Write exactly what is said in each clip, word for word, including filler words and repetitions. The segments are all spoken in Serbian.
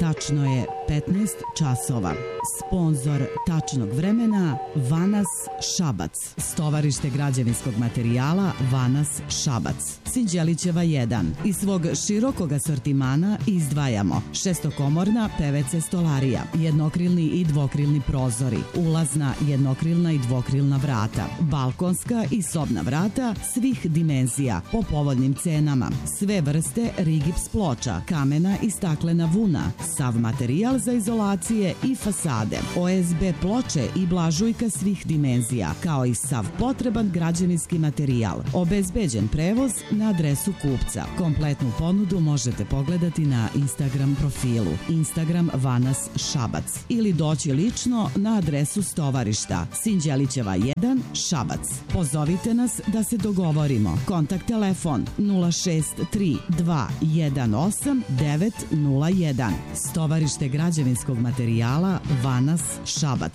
Tačno je petnaest časova. Sponzor tačnog vremena Vanas Šabac. Stovarište građevinskog materijala Vanas Šabac. Sinđelićeva jedan. Iz svog širokog asortimana izdvajamo šestokomorna P V C stolarija, jednokrilni i dvokrilni prozori, ulazna, jednokrilna i dvokrilna vrata, balkonska i sobna vrata svih dimenzija po povoljnim cenama, sve vrste rigips ploča, kamena i staklena vuna, sav materijal za izolacije i fasade, O S B ploče i blažujka svih dimenzija, kao i sav potreban građevinski materijal. Obezbeđen prevoz na adresu kupca. Kompletnu ponudu možete pogledati na Instagram profilu Instagram Vanas Šabac ili doći lično na adresu stovarišta Sinđelićeva jedan Šabac. Pozovite nas da se dogovorimo. Kontakt telefon nula šest tri dva jedan osam devet nula jedan. Stovarište građevinskog materijala Vanas Šabac.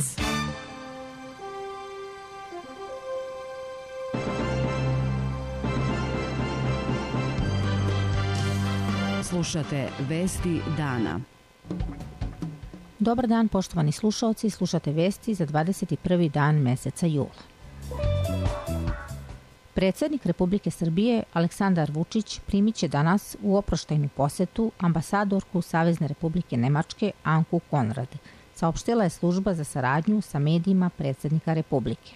Slušate Vesti dana. Dobar dan, poštovani slušaoci, slušate vesti za dvadeset prvi dan meseca jula. Predsednik Republike Srbije Aleksandar Vučić primit će danas u oproštajnu posetu ambasadorku Savezne Republike Nemačke Anku Konrad, saopštila je služba za saradnju sa medijima predsednika Republike.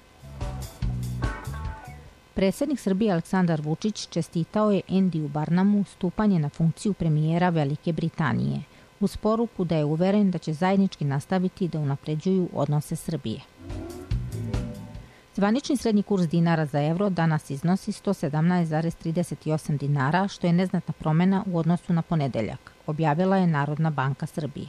Predsednik Srbije Aleksandar Vučić čestitao je Endiju Barnamu stupanje na funkciju premijera Velike Britanije, uz poruku da je uveren da će zajednički nastaviti da unapređuju odnose Srbije. Zvanični srednji kurs dinara za evro danas iznosi sto sedamnaest zarez trideset osam dinara, što je neznatna promena u odnosu na ponedeljak, objavila je Narodna banka Srbije.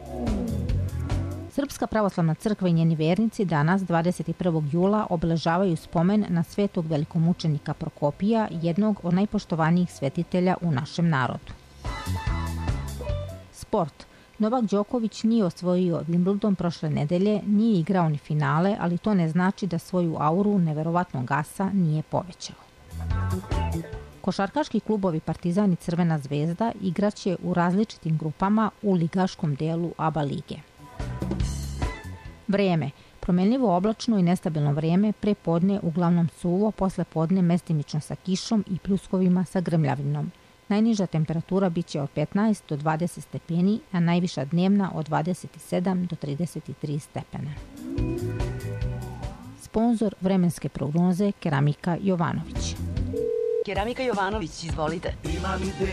Srpska pravoslavna crkva i njeni vernici danas, dvadeset prvog jula, obeležavaju spomen na svetog velikomučenika Prokopija, jednog od najpoštovanijih svetitelja u našem narodu. Sport. Novak Đoković nije osvojio Wimbledon prošle nedelje, nije igrao ni finale, ali to ne znači da svoju auru neverovatnog asa nije povećao. Košarkaški klubovi Partizan i Crvena zvezda igraće u različitim grupama u ligaškom delu A B A lige. Vreme. Promenljivo oblačno i nestabilno vreme, pre podne uglavnom suvo, posle podne mestimično sa kišom i pljuskovima sa grmljavinom. Najniža temperatura biće od petnaest do dvadeset stepeni, a najviša dnevna od dvadeset sedam do trideset tri stepena. Sponzor vremenske prognoze Keramika Jovanović. Keramika Jovanović, izvolite. Imam ideju